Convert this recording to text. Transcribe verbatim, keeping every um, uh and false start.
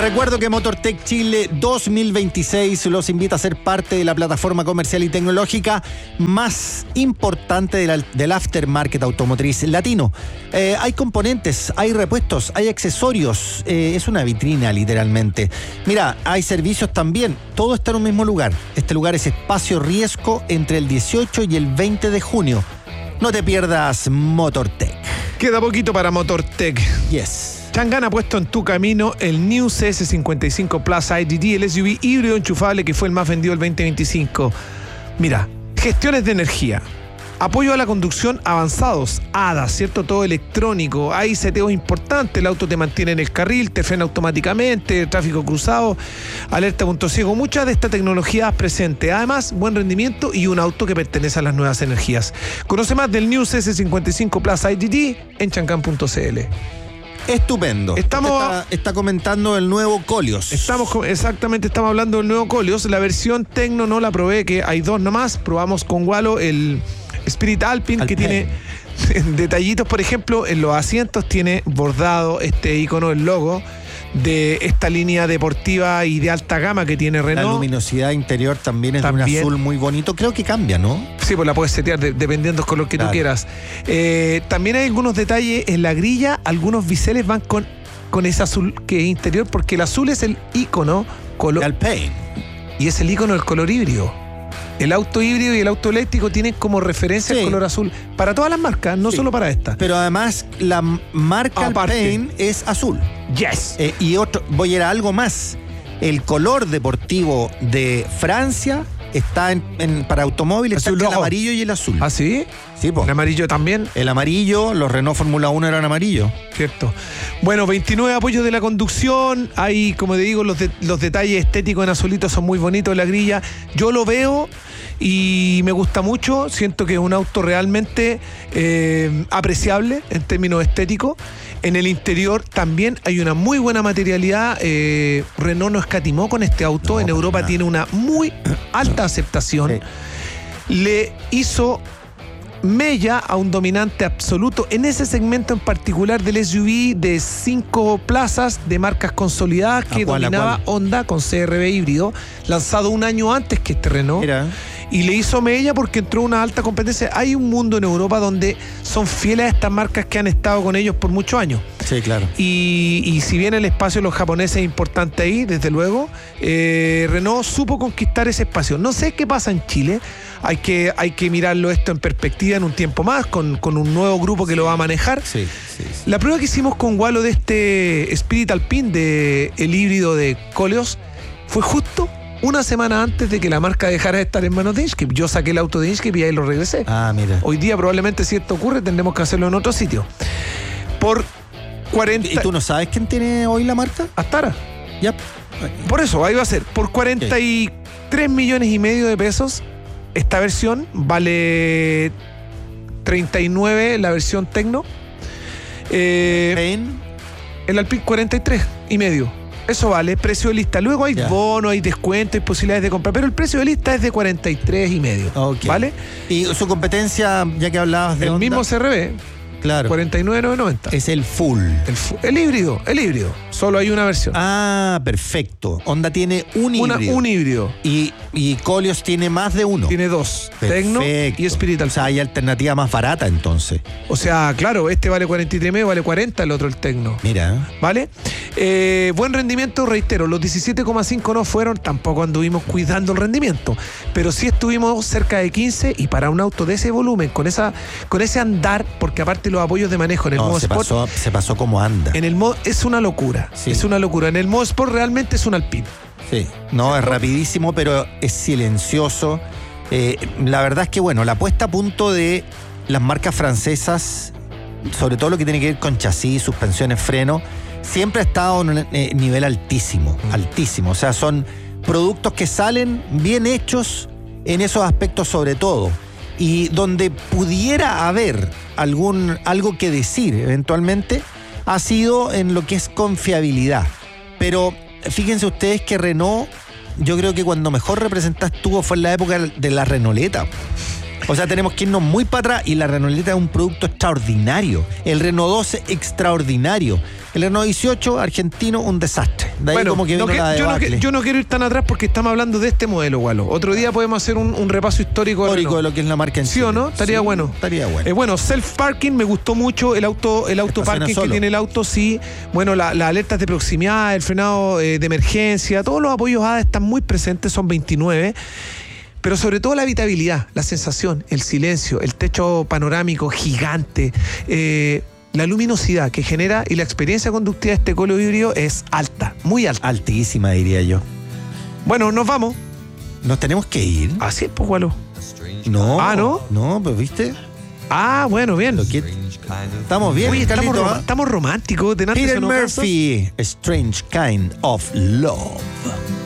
recuerdo que MotorTech Chile dos mil veintiséis los invita a ser parte de la plataforma comercial y tecnológica más importante de la, del aftermarket automotriz latino. Eh, hay componentes, hay repuestos, hay accesorios. Eh, es una vitrina, literalmente. Mira, hay servicios también. Todo está en un mismo lugar. Este lugar es Espacio Riesgo entre el dieciocho y el veinte de junio. No te pierdas MotorTech. Queda poquito para MotorTech. Yes. Chang'an ha puesto en tu camino el New C S cincuenta y cinco Plus I D D, el S U V híbrido enchufable que fue el más vendido el veinte veinticinco. Mira, gestiones de energía, apoyo a la conducción avanzados, A D A, ¿cierto? Todo electrónico, hay seteos importantes, el auto te mantiene en el carril, te frena automáticamente, tráfico cruzado, alerta punto ciego, mucha de esta tecnología presente. Además, buen rendimiento y un auto que pertenece a las nuevas energías. Conoce más del New C S cincuenta y cinco Plus I D D en chang'an punto c l. Estupendo. Estamos, está, está comentando el nuevo Koleos. Estamos, exactamente, estamos hablando del nuevo Koleos. La versión Tecno no la probé, que hay dos nomás. Probamos con Walo el Spirit Alpine, Alpine. que tiene detallitos, por ejemplo, en los asientos tiene bordado este icono, el logo de esta línea deportiva y de alta gama que tiene Renault. La luminosidad interior también es también. de un azul muy bonito. Creo que cambia, ¿no? Sí, pues la puedes setear de, dependiendo del color que claro. tú quieras. Eh, también hay algunos detalles en la grilla. Algunos biseles van con, con ese azul que es interior, porque el azul es el icono color Alpine. Y es el icono del color híbrido. El auto híbrido y el auto eléctrico tienen como referencia sí. el color azul para todas las marcas, no sí. solo para esta. Pero además la marca Aparte. Alpine es azul. Yes. Eh, y otro, voy a ir a algo más. El color deportivo de Francia está en, en, para automóviles, está el amarillo y el azul. ¿Ah, sí? Sí, po. ¿El amarillo también? El amarillo, los Renault Fórmula uno eran amarillos. Cierto. Bueno, veintinueve apoyos de la conducción. Hay, como te digo, los, de, los detalles estéticos en azulito son muy bonitos en la grilla. Yo lo veo y me gusta mucho. Siento que es un auto realmente eh, apreciable en términos estéticos. En el interior también hay una muy buena materialidad. Eh, Renault no escatimó con este auto. No, en Europa nada. Tiene una muy alta aceptación. Sí. Le hizo mella a un dominante absoluto en ese segmento en particular del S U V de cinco plazas de marcas consolidadas que cuál, dominaba Honda con C R V híbrido, lanzado un año antes que este Renault. Mira. Y le hizo mella porque entró una alta competencia. Hay un mundo en Europa donde son fieles a estas marcas que han estado con ellos por muchos años. Sí, claro. Y, y si bien el espacio de los japoneses es importante ahí, desde luego, eh, Renault supo conquistar ese espacio. No sé qué pasa en Chile. Hay que, hay que mirarlo esto en perspectiva en un tiempo más, con, con un nuevo grupo que lo va a manejar. Sí, sí, sí. La prueba que hicimos con Walo de este Spirit Alpine, de el híbrido de Koleos, fue justo una semana antes de que la marca dejara de estar en manos de Inchcape. Yo saqué el auto de Inchcape y ahí lo regresé. Ah, mira. Hoy día probablemente, si esto ocurre, tendremos que hacerlo en otro sitio. Por cuarenta... ¿Y tú no sabes quién tiene hoy la marca? Astara. Ya. Por eso, ahí va a ser. Por cuarenta y tres millones y medio de pesos, esta versión vale treinta y nueve, la versión Tecno. Eh, ¿En? El Alpine cuarenta y tres y medio. Eso vale, precio de lista. Luego hay yeah. bono, hay descuento, hay posibilidades de compra, pero el precio de lista es de cuarenta y tres y medio. Okay. ¿Vale? Y su competencia, ya que hablabas de el Honda, mismo C R V. Claro. cuarenta y nueve noventa. Es el full. El, fu- el híbrido, el híbrido. Solo hay una versión. Ah, perfecto. Honda tiene un una, híbrido. Un híbrido. Y, y Koleos tiene más de uno. Tiene dos. Perfecto. Tecno y Spirit Alpine. O sea, hay alternativa más barata entonces. O sea, claro, este vale cuarenta y tres medio, vale cuarenta, el otro el Tecno. Mira. ¿Vale? Eh, buen rendimiento, reitero, los diecisiete coma cinco no fueron, tampoco anduvimos cuidando el rendimiento, pero sí estuvimos cerca de quince, y para un auto de ese volumen, con esa con ese andar, porque aparte los apoyos de manejo en el no, modo se Sport, pasó, se pasó como anda. En el modo, es una locura, sí. es una locura. En el modo Sport realmente es un Alpine. Sí, no, ¿cierto? Es rapidísimo, pero es silencioso. Eh, la verdad es que, bueno, la puesta a punto de las marcas francesas, sobre todo lo que tiene que ver con chasis, suspensiones, freno, siempre ha estado en un eh, nivel altísimo, mm. altísimo. O sea, son productos que salen bien hechos en esos aspectos sobre todo. Y donde pudiera haber algún, algo que decir eventualmente, ha sido en lo que es confiabilidad. Pero fíjense ustedes que Renault, yo creo que cuando mejor representación estuvo fue en la época de la Renauleta. O sea, tenemos que irnos muy para atrás, y la Renauleta es un producto extraordinario. El Renault doce, extraordinario. El Renault dieciocho, argentino, un desastre. De ahí Bueno, como que no vino que- la yo, no, que- debacle. yo no quiero ir tan atrás porque estamos hablando de este modelo, Gualo. Otro día podemos hacer un, un repaso histórico. del histórico de Renault. lo que es la marca en ¿Sí o Chile. no? Estaría Sí, bueno. Estaría bueno. Eh, bueno, self-parking me gustó mucho. El auto, el auto Estaciona parking que solo. tiene el auto, sí. Bueno, la- las alertas de proximidad, el frenado eh, de emergencia, todos los apoyos A D A están muy presentes, son veintinueve. Pero sobre todo la habitabilidad, la sensación, el silencio, el techo panorámico gigante, eh, la luminosidad que genera y la experiencia conductiva de este colo híbrido es alta, muy alta. Altísima, diría yo. Bueno, nos vamos. ¿Nos tenemos que ir? Así es, pues, Gualo. No. Ah, ¿no? No, pues viste. Ah, bueno, bien. Lo que- Estamos bien, Oye, estamos, Carlito, rom- ¿ah? estamos románticos. De Peter Murphy, A Strange Kind of Love.